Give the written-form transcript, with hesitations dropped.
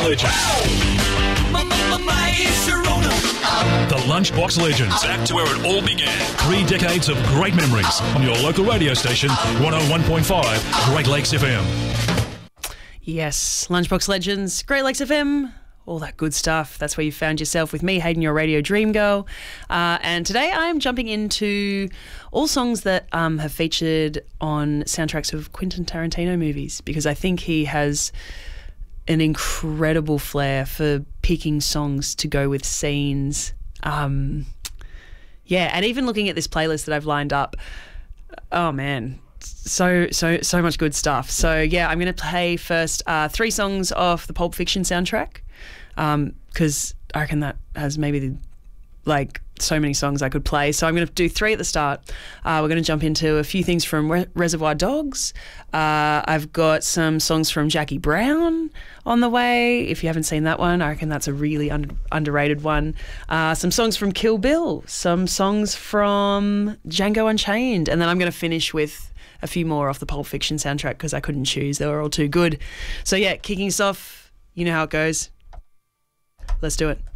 Legends. The Lunchbox Legends. Back to where it all began. 3 decades of great memories on your local radio station, 101.5 Great Lakes FM. Yes, Lunchbox Legends, Great Lakes FM, all that good stuff. That's where you found yourself with me, Hayden, your radio dream girl. And today I'm jumping into all songs that have featured on soundtracks of Quentin Tarantino movies, because I think he has an incredible flair for picking songs to go with scenes. Yeah, and even looking at this playlist that I've lined up, oh man, so much good stuff. So yeah, I'm going to play first 3 songs off the Pulp Fiction soundtrack, because I reckon that has maybe so many songs I could play. So I'm going to do 3 at the start. We're going to jump into a few things from Reservoir Dogs. I've got some songs from Jackie Brown on the way. If you haven't seen that one, I reckon that's a really underrated one. Some songs from Kill Bill, some songs from Django Unchained, and then I'm going to finish with a few more off the Pulp Fiction soundtrack because I couldn't choose. They were all too good. So yeah, kicking us off, you know how it goes. Let's do it.